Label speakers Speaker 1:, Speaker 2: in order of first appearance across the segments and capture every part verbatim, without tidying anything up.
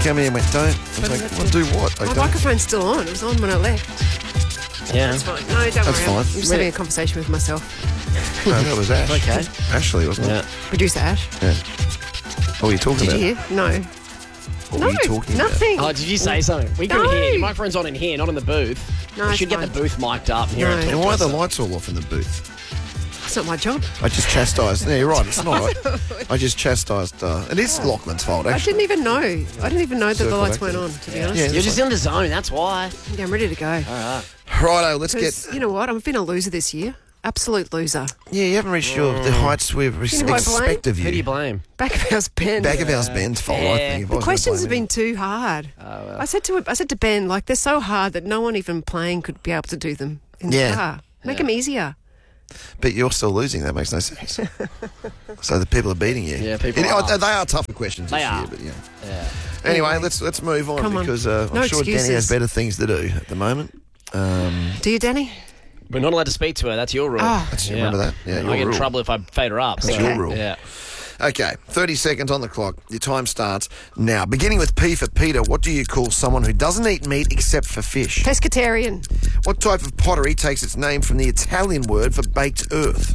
Speaker 1: come here and went, don't. I was like, well, do what? I
Speaker 2: My
Speaker 1: don't.
Speaker 2: microphone's still on. It was on when I left.
Speaker 3: Yeah.
Speaker 2: That's fine. No, don't
Speaker 1: That's
Speaker 2: worry.
Speaker 1: fine.
Speaker 2: I'm just having a conversation with myself.
Speaker 1: No, that was Ash.
Speaker 3: Okay.
Speaker 1: Ashley, wasn't
Speaker 3: Yeah.
Speaker 1: it?
Speaker 2: Producer Ash.
Speaker 1: Yeah. What were you talking
Speaker 2: Did
Speaker 1: about?
Speaker 2: you hear? No.
Speaker 1: What
Speaker 2: no,
Speaker 1: were you talking
Speaker 2: nothing.
Speaker 3: Oh, did you say something? We couldn't
Speaker 2: No.
Speaker 3: hear. Your microphone's on in here, not in the booth.
Speaker 2: No,
Speaker 3: we
Speaker 2: it's
Speaker 3: should get
Speaker 2: fine.
Speaker 3: the booth mic'd up and hear
Speaker 2: No.
Speaker 3: it.
Speaker 1: about? And why are the lights all off in the booth?
Speaker 2: That's not my job.
Speaker 1: I just chastised. Yeah, you're right. It's not. I, I just chastised. Uh, it is Lachlan's fault,
Speaker 2: I
Speaker 1: actually.
Speaker 2: didn't even know. I didn't even know that the
Speaker 1: Circle
Speaker 2: lights
Speaker 1: back
Speaker 2: weren't
Speaker 1: there.
Speaker 2: on, to be honest.
Speaker 1: Yeah,
Speaker 3: You're just in the zone, that's why.
Speaker 2: Yeah, I'm ready to go.
Speaker 3: All right.
Speaker 1: Righto, let's
Speaker 2: 'Cause
Speaker 1: get.
Speaker 2: you know what? I've been a loser this year. Absolute loser.
Speaker 1: Yeah, you haven't reached your, the heights we
Speaker 2: You know who I blame?
Speaker 1: expect of you.
Speaker 3: Who do you blame?
Speaker 2: Back of house Ben.
Speaker 1: Back of house Ben's fault, I
Speaker 3: Yeah.
Speaker 1: think. If I
Speaker 2: The
Speaker 1: was
Speaker 2: questions
Speaker 1: gonna
Speaker 2: have
Speaker 1: blame
Speaker 2: been too hard.
Speaker 3: Oh, well.
Speaker 2: I said to I said to Ben, like they're so hard that no one even playing could be able to do them in
Speaker 1: Yeah.
Speaker 2: the car. Make
Speaker 3: Yeah.
Speaker 2: them easier.
Speaker 1: him. But you're still losing. That makes no sense. So the people are beating you.
Speaker 3: Yeah, people
Speaker 1: It-
Speaker 3: are.
Speaker 1: oh, They are tougher questions
Speaker 3: They
Speaker 1: this
Speaker 3: are.
Speaker 1: year, but yeah.
Speaker 3: Yeah.
Speaker 1: Anyway,
Speaker 2: Anyway.
Speaker 1: let's let's move on
Speaker 2: Come on.
Speaker 1: because uh, I'm
Speaker 2: No
Speaker 1: sure Danny has
Speaker 2: excuses.
Speaker 1: better things to do at the moment. Um,
Speaker 2: Do you, Danny?
Speaker 3: We're not allowed to speak to her. That's your rule.
Speaker 2: Ah.
Speaker 1: That's- remember that? Yeah,
Speaker 3: I
Speaker 1: your
Speaker 3: get in
Speaker 1: rule.
Speaker 3: trouble if I fade her up.
Speaker 1: That's
Speaker 3: so-
Speaker 1: your rule.
Speaker 3: Yeah.
Speaker 1: okay, thirty seconds on the clock. Your time starts now. Beginning with P for Peter, what do you call someone who doesn't eat meat except for fish?
Speaker 2: Pescatarian.
Speaker 1: What type of pottery takes its name from the Italian word for baked earth?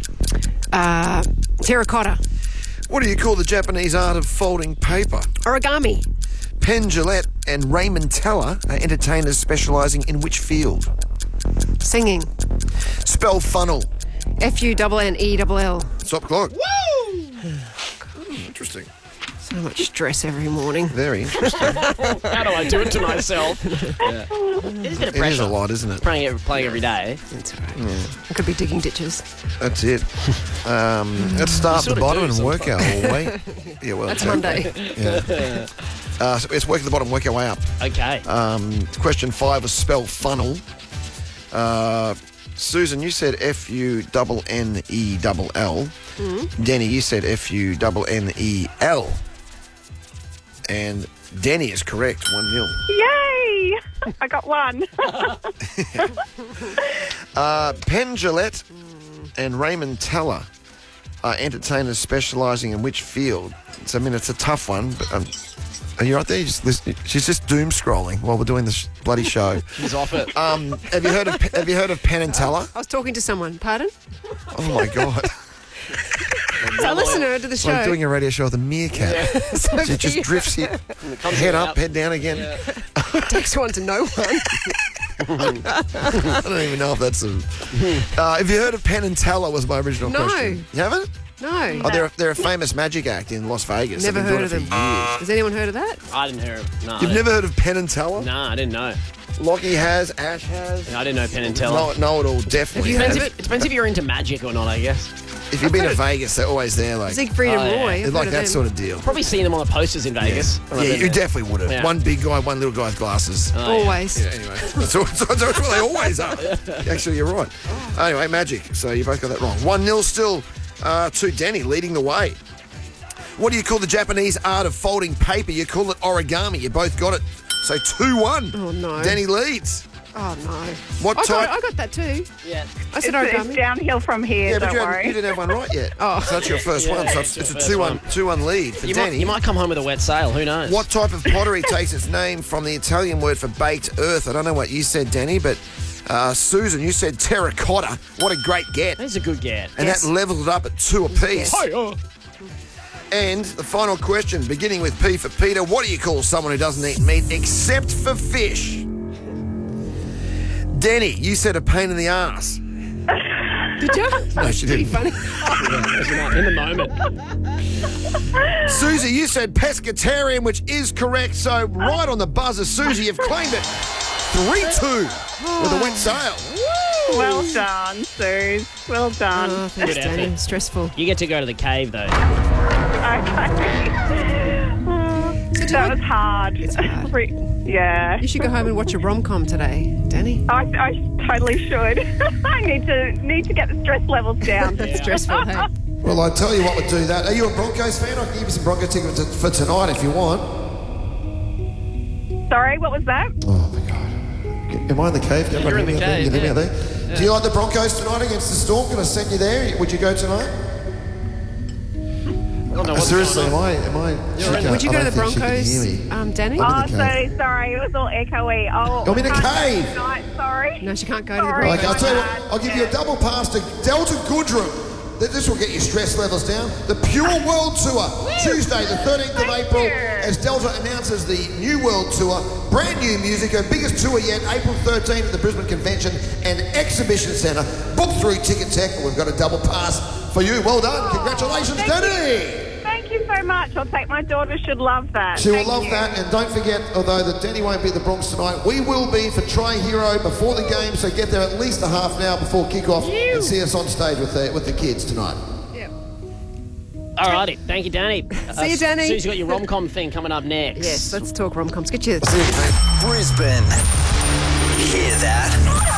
Speaker 2: Uh, terracotta.
Speaker 1: What do you call the Japanese art of folding paper?
Speaker 2: Origami.
Speaker 1: Penn Jillette and Raymond Teller are entertainers specialising in which field?
Speaker 2: Singing.
Speaker 1: Spell funnel.
Speaker 2: F U N N E L L.
Speaker 1: Stop clock. Woo! Interesting.
Speaker 2: So much stress every morning.
Speaker 1: Very interesting.
Speaker 3: How do I do it to myself? Yeah. It is a bit of
Speaker 1: It
Speaker 3: pressure.
Speaker 1: is a lot, isn't it?
Speaker 3: Playing, it- playing every day.
Speaker 2: That's all right. I could be digging ditches.
Speaker 1: That's it. Um, let's start at
Speaker 3: sort
Speaker 1: the
Speaker 3: of
Speaker 1: bottom
Speaker 3: do
Speaker 1: and work our way. Yeah, well,
Speaker 2: That's
Speaker 1: exactly.
Speaker 2: Monday.
Speaker 1: Yeah. Uh, so let's work at the bottom, work our way up.
Speaker 3: Okay.
Speaker 1: Um, question five was spell funnel. Uh, Susan, you said F U N N E L L. Denny, you said F U N N E L. And Denny is correct, one nil.
Speaker 4: Yay! I got one.
Speaker 1: Uh, Penn Jillette and Raymond Teller are entertainers specialising in which field? So, I mean, it's a tough one, but um, are you right there? You just listen, she's just doom scrolling while we're doing this bloody show.
Speaker 3: He's off it.
Speaker 1: Um, have you heard of Have you heard of Penn and Teller?
Speaker 2: I was talking to someone. Pardon?
Speaker 1: Oh my god!
Speaker 2: So I listener to the
Speaker 1: It's
Speaker 2: show.
Speaker 1: like doing a radio show with a meerkat.
Speaker 2: So
Speaker 1: It just
Speaker 2: Peter
Speaker 1: drifts here, head up, head down again.
Speaker 2: takes one to no one.
Speaker 1: I don't even know if that's a. Uh, have you heard of Penn and Teller? Was my original
Speaker 2: No.
Speaker 1: question. You haven't?
Speaker 2: No.
Speaker 1: Oh, they're a, they're a famous magic act in Las Vegas.
Speaker 2: Never
Speaker 1: They've been
Speaker 2: heard of
Speaker 1: doing
Speaker 2: them.
Speaker 1: it for years.
Speaker 2: Has anyone heard of that?
Speaker 3: I didn't hear it. No. I
Speaker 1: You've
Speaker 3: didn't-
Speaker 1: never heard of Penn and Teller?
Speaker 3: No, I didn't know.
Speaker 1: Lockie has, Ash has.
Speaker 3: No, I didn't know Penn and Teller.
Speaker 1: Know, know it all, definitely.
Speaker 2: Have you
Speaker 1: has.
Speaker 2: heard
Speaker 3: Depends if, it depends if you're into magic or not, I guess.
Speaker 1: If you've been to Vegas, they're always there. Like,
Speaker 2: Siegfried
Speaker 3: Oh,
Speaker 2: and
Speaker 3: yeah.
Speaker 2: Roy.
Speaker 1: it's
Speaker 2: I've
Speaker 1: like
Speaker 2: heard
Speaker 1: that
Speaker 2: them.
Speaker 1: sort of deal.
Speaker 3: Probably seen them on the posters in Vegas. when I've
Speaker 1: Yeah,
Speaker 3: been
Speaker 1: you
Speaker 3: there.
Speaker 1: definitely would have.
Speaker 3: Yeah.
Speaker 1: One big guy, one little guy with glasses.
Speaker 3: Oh, yeah.
Speaker 2: Always.
Speaker 1: Yeah, anyway. That's, all, that's, that's what they always are. Actually, you're right. Anyway, magic. So you both got that wrong. one nil still uh, to Danny, leading the way. What do you call the Japanese art of folding paper? You call it origami. You both got it. So two one.
Speaker 2: Oh, no.
Speaker 1: Danny leads.
Speaker 2: Oh, no.
Speaker 1: What
Speaker 2: I
Speaker 1: type?
Speaker 2: got, I got that too.
Speaker 3: Yeah.
Speaker 2: I
Speaker 4: It's,
Speaker 2: said
Speaker 4: it's
Speaker 2: origami.
Speaker 4: downhill from here,
Speaker 1: Yeah, but
Speaker 4: don't
Speaker 1: you, haven't-
Speaker 4: worry.
Speaker 1: you didn't have one right yet.
Speaker 2: Oh.
Speaker 1: So that's your first
Speaker 3: Yeah,
Speaker 1: one. So
Speaker 3: it's
Speaker 1: it's,
Speaker 3: your
Speaker 1: it's a
Speaker 3: first
Speaker 1: two one,
Speaker 3: one.
Speaker 1: two one lead for
Speaker 3: You might,
Speaker 1: Danny.
Speaker 3: you might come home with a wet sail. Who knows?
Speaker 1: What type of pottery takes its name from the Italian word for baked earth? I don't know what you said, Danny, but uh, Susan, you said terracotta. What a great get.
Speaker 3: That's a good get.
Speaker 1: And
Speaker 2: Yes.
Speaker 1: that levelled it up at two apiece.
Speaker 3: Hi-oh.
Speaker 1: And the final question, beginning with P for Peter, what do you call someone who doesn't eat meat except for fish? Denny, you said a pain in the ass.
Speaker 2: Did you?
Speaker 1: No, she
Speaker 2: Pretty
Speaker 1: didn't.
Speaker 2: funny.
Speaker 3: In the moment.
Speaker 1: Susie, you said pescatarian, which is correct. So right on the buzzer, Susie, you've claimed it. three two with a wet sail.
Speaker 4: Well done, Suze. Well done.
Speaker 2: Oh, thanks,
Speaker 3: Good
Speaker 2: Danny.
Speaker 3: effort.
Speaker 2: Stressful.
Speaker 3: You get to go to the cave, though.
Speaker 4: Okay.
Speaker 2: So do
Speaker 4: That
Speaker 2: I-
Speaker 4: was hard.
Speaker 2: It's hard.
Speaker 4: Re- yeah.
Speaker 2: You should go home and watch a rom-com today, Danny.
Speaker 4: I, I totally should. I need to need to get the stress levels down.
Speaker 2: That's stressful, hey?
Speaker 1: Well, I tell you what would do that. Are you a Broncos fan? I can give you some Bronco tickets for tonight if you want.
Speaker 4: Sorry, what was that?
Speaker 1: Oh, my God. Am I in the cave? Am I
Speaker 3: You're in the
Speaker 1: living out there?
Speaker 3: cave,
Speaker 1: You're living
Speaker 3: yeah.
Speaker 1: out there? Do you like the Broncos tonight against the Storm? Can I send you there? Would you go tonight?
Speaker 3: don't know what's
Speaker 1: Seriously,
Speaker 3: going on.
Speaker 1: am I? Am I? she
Speaker 3: Would
Speaker 1: can't-
Speaker 2: Would you
Speaker 1: I
Speaker 2: go to
Speaker 1: don't
Speaker 2: the
Speaker 1: think she can
Speaker 2: Broncos,
Speaker 1: hear me.
Speaker 2: um, Danny?
Speaker 1: I'm
Speaker 4: Oh,
Speaker 1: in the cave.
Speaker 4: so sorry. It was all echoey. Oh,
Speaker 1: I'm in a
Speaker 4: I can't
Speaker 1: cave.
Speaker 4: do it Tonight, sorry.
Speaker 2: No, she can't go to the
Speaker 4: Sorry.
Speaker 2: Broncos.
Speaker 1: Okay, I'll tell you what,
Speaker 4: Bad.
Speaker 1: I'll give you a double pass to Delta Goodrum. Th- This will get your stress levels down. The Pure World Tour, Tuesday the thirteenth of
Speaker 4: Thank
Speaker 1: April,
Speaker 4: you.
Speaker 1: as Delta announces the New World Tour. Brand new music, her biggest tour yet, April thirteenth at the Brisbane Convention and Exhibition Centre. Book through Ticket Tech, and we've got a double pass for you. Well done. Congratulations,
Speaker 4: thank
Speaker 1: Danny.
Speaker 4: Thank you so much. I'll take my daughter. Should love that.
Speaker 1: She will
Speaker 4: Thank
Speaker 1: love
Speaker 4: you.
Speaker 1: that, and don't forget, although that Danny won't be at the Bronx tonight, we will be for Try Hero before the game, so get there at least a half an hour before kick-off and see us on stage with the, with the kids tonight.
Speaker 3: Alrighty, thank you, Danny.
Speaker 2: See you, Danny.
Speaker 3: Susie's got your rom-com thing coming up next.
Speaker 2: Yes, let's talk rom-coms. Get you.
Speaker 5: Brisbane. Hear that?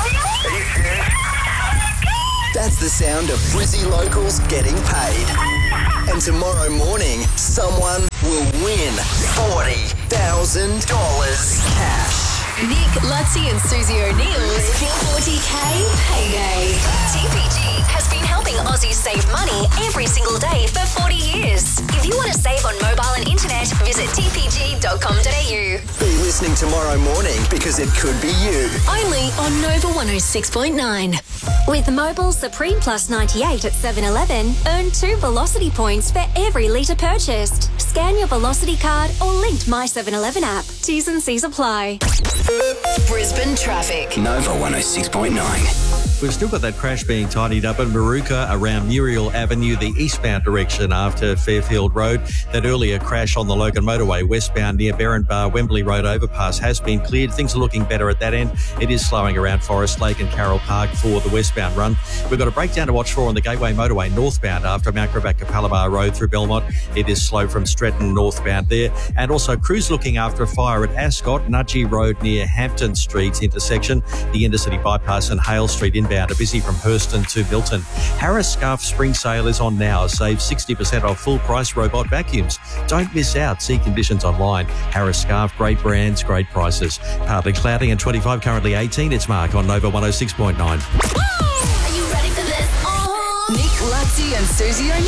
Speaker 5: That's the sound of Brizzy locals getting paid. And tomorrow morning, someone will win forty thousand dollars cash.
Speaker 6: Nick, Lutzi and Susie O'Neill's forty K payday. T P G has been helping Aussies save money every single day for forty years. If you want to save on mobile and internet, visit t p g dot com dot a u.
Speaker 5: Be listening tomorrow morning because it could be you.
Speaker 6: Only on Nova one oh six point nine.
Speaker 7: With Mobile Supreme Plus ninety-eight at seven eleven, earn two Velocity points for every litre purchased. Scan your Velocity card or linked My seven eleven app. T's and C's apply.
Speaker 6: Brisbane traffic.
Speaker 5: Nova one oh six point nine.
Speaker 8: We've still got that crash being tidied up in Maruka around Muriel Avenue, the eastbound direction after Fairfield Road. That earlier crash on the Logan Motorway westbound near Berryn Bar Wembley Road overpass has been cleared. Things are looking better at that end. It is slowing around Forest Lake and Carroll Park for the westbound run. We've got a breakdown to watch for on the Gateway Motorway northbound after Mount Gravatt Capalaba Road through Belmont. It is slow from Stretton northbound there. And also crews looking after a fire at Ascot, Nudgee Road near Hampton Street intersection. The Intercity Bypass and Hale Street inbound are busy from Hurston to Milton. Harris Scarf Spring Sale is on now. Save sixty percent off full price robot vacuums. Don't miss out. See conditions online. Harris Scarf, great brands, great prices. Partly cloudy and twenty-five, currently eighteen. It's Mark on Nova one oh six point nine.
Speaker 6: Are you ready for this? Uh-huh. Nick, Lutzi and Susie O'Neill.